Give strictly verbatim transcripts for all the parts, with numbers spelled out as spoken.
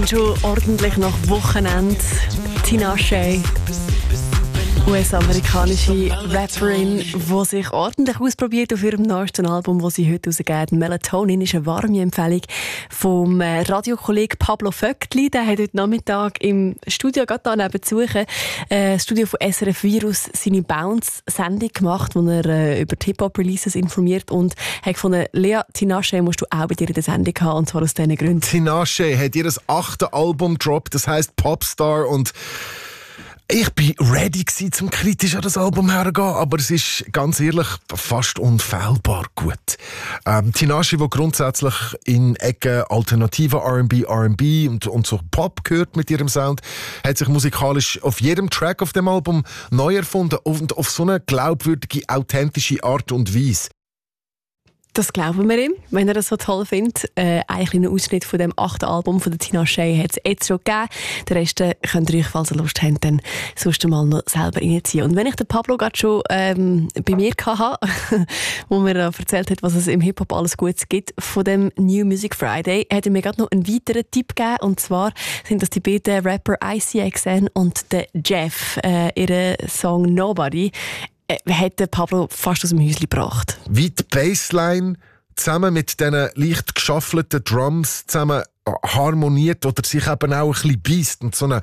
tönt schon ordentlich nach Wochenende. Tinashe, U S-amerikanische Rapperin, die sich ordentlich ausprobiert auf ihrem neuesten Album, das sie heute rausgeht. Melatonin ist eine warme Empfehlung vom Radiokollegen Pablo Vöckli. Der hat heute Nachmittag im Studio, gerade da neben Besuchen, äh, das Studio von S R F Virus, seine Bounce-Sendung gemacht, wo er äh, über die Hip-Hop-Releases informiert und hat gefunden, Lea, Tinashe musst du auch bei dir in der Sendung haben, und zwar aus diesen Gründen. Tinashe hat ihr das achte Album gedroppt, das heisst Popstar, und ich war ready gewesen, zum kritisch an das Album herzugehen, aber es ist, ganz ehrlich, fast unfehlbar gut. Ähm, Tinashe, die grundsätzlich in Ecken alternativer R and B, R and B und, und so Pop gehört mit ihrem Sound, hat sich musikalisch auf jedem Track auf dem Album neu erfunden und auf so eine glaubwürdige, authentische Art und Weise. Das glauben wir ihm, wenn er das so toll findet. Äh, ein kleiner Ausschnitt von dem achten Album von der Tinashe hat es jetzt schon gegeben. Den Rest könnt ihr euch, falls ihr Lust habt, dann sonst mal noch selber reinziehen. Und wenn ich den Pablo gerade schon ähm, bei mir hatte, wo mir erzählt hat, was es im Hip-Hop alles Gutes gibt, von dem New Music Friday, hat er mir gerade noch einen weiteren Tipp gegeben. Und zwar sind das die beiden Rapper I C X N und der Jeff. Äh, ihren Song Nobody hat Pablo fast aus dem Häuschen gebracht. Wie die Bassline zusammen mit diesen leicht geschaffelten Drums zusammen harmoniert oder sich eben auch ein bisschen beißt und so einen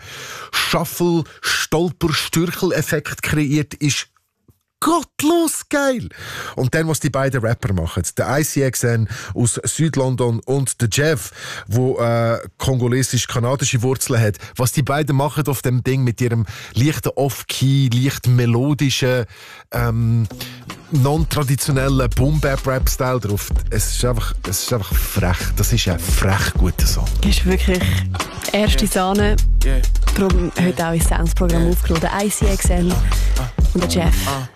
Shuffle-Stolper-Stürchel-Effekt kreiert, ist gottlos geil. Und dann, was die beiden Rapper machen, der I C X N aus Südlondon und der Jeff, der äh, kongolesisch-kanadische Wurzeln hat, was die beiden machen auf dem Ding mit ihrem leichten Off-Key, leicht melodischen, ähm, non-traditionellen Boom-Bap-Rap-Style drauf. Es ist, einfach, es ist einfach frech. Das ist ein frech guter Song. Das ist wirklich erste Sahne. Darum heute auch ins Sounds-Programm aufgenommen. Der I C X N und der Jeff.